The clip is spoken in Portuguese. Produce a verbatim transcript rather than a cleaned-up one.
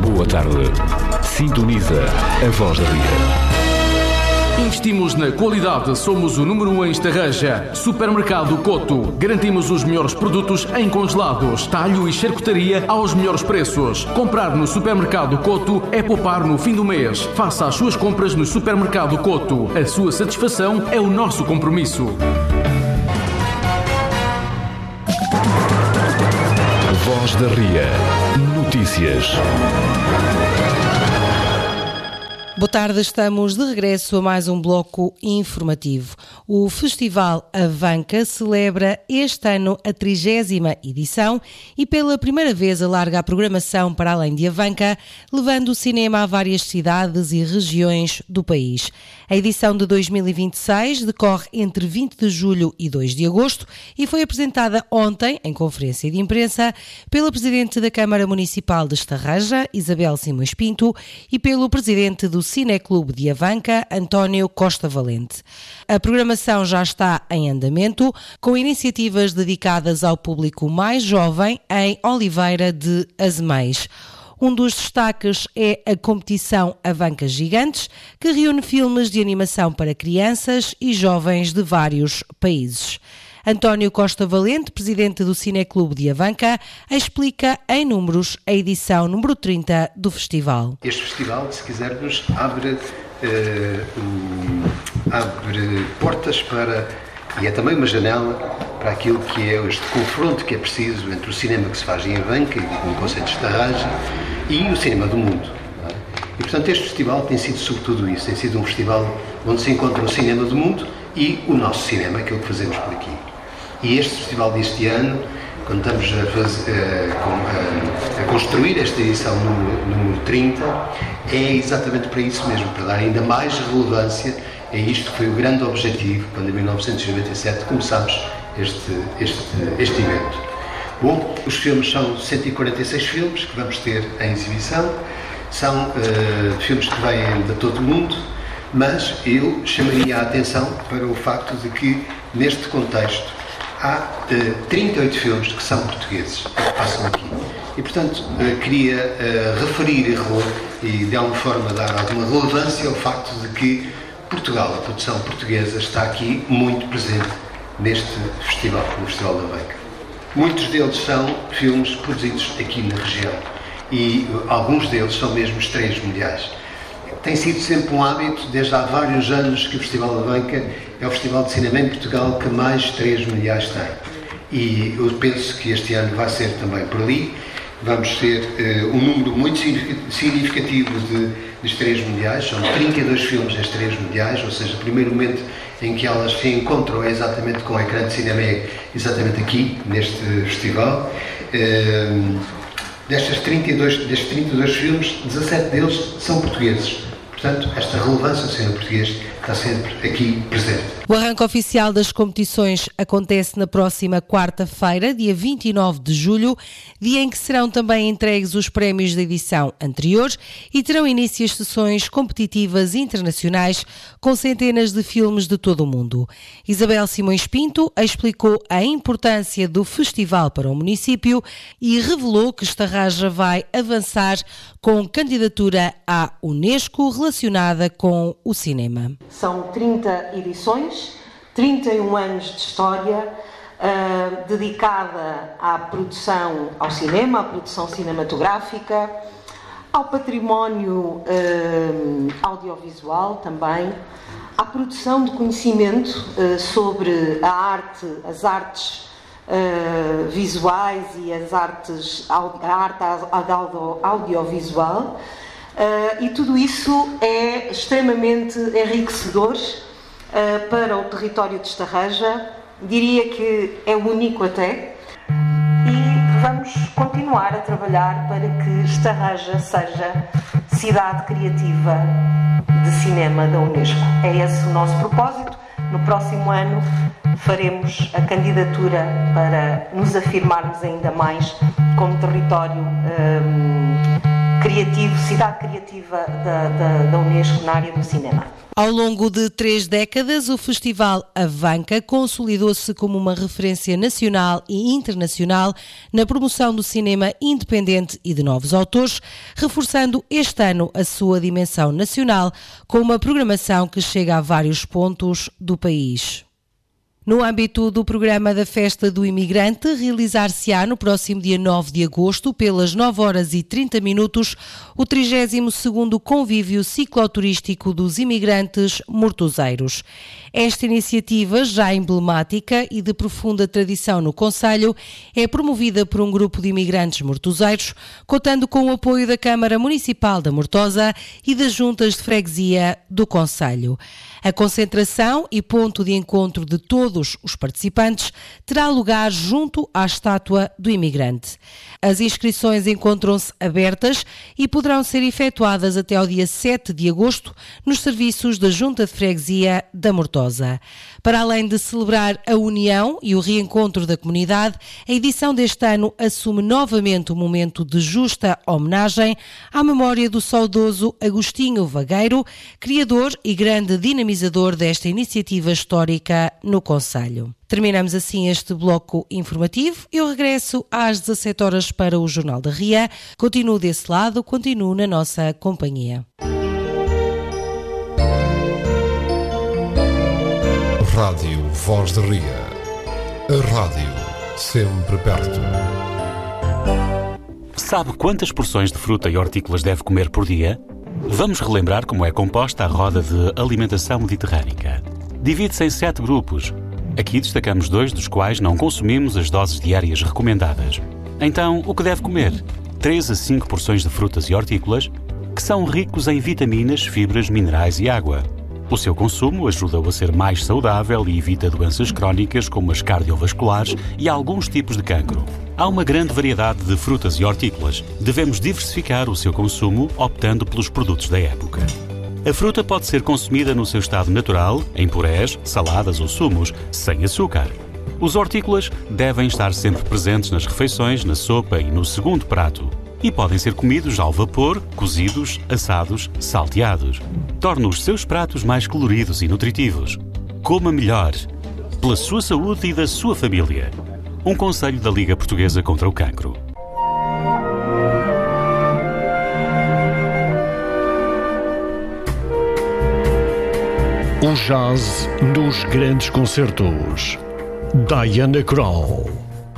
Boa tarde. Sintoniza a Voz da Ria. Investimos na qualidade, somos o número um em Estarreja. Supermercado Coto. Garantimos os melhores produtos em congelados, talho e charcutaria aos melhores preços. Comprar no Supermercado Coto é poupar no fim do mês. Faça as suas compras no Supermercado Coto. A sua satisfação é o nosso compromisso. Voz da Ria. Notícias. Boa tarde, estamos de regresso a mais um bloco informativo. O Festival Avanca celebra este ano a trigésima edição e pela primeira vez alarga a programação para além de Avanca, levando o cinema a várias cidades e regiões do país. A edição de dois mil e vinte e seis decorre entre vinte de julho e dois de agosto e foi apresentada ontem, em conferência de imprensa, pela Presidente da Câmara Municipal de Estarreja, Isabel Simões Pinto, e pelo Presidente do Cineclube de Avanca, António Costa Valente. A programação já está em andamento, com iniciativas dedicadas ao público mais jovem em Oliveira de Azeméis. Um dos destaques é a competição Avanca Gigantes, que reúne filmes de animação para crianças e jovens de vários países. António Costa Valente, presidente do Cineclube de Avanca, explica em números a edição número trinta do festival. Este festival, se quisermos, abre, eh, um, abre portas para, e é também uma janela para aquilo que é este confronto que é preciso entre o cinema que se faz em Avanca, e com o conceito de Estarreja, e o cinema do mundo. Não é? E, portanto, este festival tem sido sobretudo isso, tem sido um festival onde se encontra o cinema do mundo e o nosso cinema, aquilo que fazemos por aqui. E este festival deste ano, quando estamos a, fazer, a, a construir esta edição número, número trinta, é exatamente para isso mesmo, para dar ainda mais relevância a isto que foi o grande objetivo, quando em mil novecentos e noventa e sete começámos este, este, este evento. Bom, os filmes são cento e quarenta e seis filmes que vamos ter em exibição, são uh, filmes que vêm de todo o mundo, mas eu chamaria a atenção para o facto de que, neste contexto, há uh, trinta e oito filmes que são portugueses, que passam aqui. E, portanto, uh, queria uh, referir e, e, de alguma forma, dar alguma relevância ao facto de que Portugal, a produção portuguesa, está aqui muito presente neste festival, no Festival da Avanca. Muitos deles são filmes produzidos aqui na região e uh, alguns deles são mesmo estreias mundiais. Tem sido sempre um hábito, desde há vários anos, que o Festival da Avanca é o festival de cinema em Portugal que mais estreias mundiais tem. E eu penso que este ano vai ser também por ali. Vamos ter uh, um número muito significativo de, de estreias mundiais. São trinta e dois filmes em estreias mundiais, ou seja, o primeiro momento em que elas se encontram é exatamente com o ecrã de cinema, é exatamente aqui, neste festival. Uh, destes trinta e dois, destes trinta e dois filmes, dezassete deles são portugueses. Portanto, esta relevância do cinema português está sempre aqui presente. O arranque oficial das competições acontece na próxima quarta-feira, dia vinte e nove de julho, dia em que serão também entregues os prémios da edição anterior e terão início as sessões competitivas internacionais com centenas de filmes de todo o mundo. Isabel Simões Pinto explicou a importância do festival para o município e revelou que Estarreja vai avançar com candidatura à Unesco relacionada com o cinema. São trinta edições, trinta e um anos de história uh, dedicada à produção, ao cinema, à produção cinematográfica, ao património uh, audiovisual também, à produção de conhecimento uh, sobre a arte, as artes uh, visuais e as artes, a arte audiovisual. Uh, e tudo isso é extremamente enriquecedor uh, para o território de Estarreja, diria que é único até, e vamos continuar a trabalhar para que Estarreja seja cidade criativa de cinema da Unesco. É esse o nosso propósito. No próximo ano faremos a candidatura para nos afirmarmos ainda mais como território um, criativo, cidade criativa da, da, da Unesco na área do cinema. Ao longo de três décadas, o Festival Avanca consolidou-se como uma referência nacional e internacional na promoção do cinema independente e de novos autores, reforçando este ano a sua dimensão nacional com uma programação que chega a vários pontos do país. No âmbito do programa da Festa do Imigrante, realizar-se-á no próximo dia nove de agosto, pelas nove horas e trinta minutos, o trigésimo segundo Convívio Cicloturístico dos Imigrantes Mortoseiros. Esta iniciativa, já emblemática e de profunda tradição no concelho, é promovida por um grupo de imigrantes mortoseiros, contando com o apoio da Câmara Municipal da Mortosa e das juntas de freguesia do concelho. A concentração e ponto de encontro de todos os participantes terá lugar junto à estátua do imigrante. As inscrições encontram-se abertas e poderão ser efetuadas até ao dia sete de agosto nos serviços da Junta de Freguesia da Mortosa. Para além de celebrar a união e o reencontro da comunidade, a edição deste ano assume novamente um momento de justa homenagem à memória do saudoso Agostinho Vagueiro, criador e grande dinamizador desta iniciativa histórica no concelho. Terminamos assim este bloco informativo. Eu regresso às dezassete horas para o Jornal da Ria. Continuo desse lado, continuo na nossa companhia. Rádio Voz de Ria. A rádio sempre perto. Sabe quantas porções de fruta e hortícolas deve comer por dia? Vamos relembrar como é composta a roda de alimentação mediterrânica. Divide-se em sete grupos. Aqui destacamos dois dos quais não consumimos as doses diárias recomendadas. Então, o que deve comer? três a cinco porções de frutas e hortícolas, que são ricos em vitaminas, fibras, minerais e água. O seu consumo ajuda-o a ser mais saudável e evita doenças crónicas como as cardiovasculares e alguns tipos de cancro. Há uma grande variedade de frutas e hortícolas. Devemos diversificar o seu consumo optando pelos produtos da época. A fruta pode ser consumida no seu estado natural, em purés, saladas ou sumos, sem açúcar. Os hortícolas devem estar sempre presentes nas refeições, na sopa e no segundo prato. E podem ser comidos ao vapor, cozidos, assados, salteados. Torna os seus pratos mais coloridos e nutritivos. Coma melhor, pela sua saúde e da sua família. Um conselho da Liga Portuguesa contra o Cancro. O jazz nos grandes concertos. Diana Krall.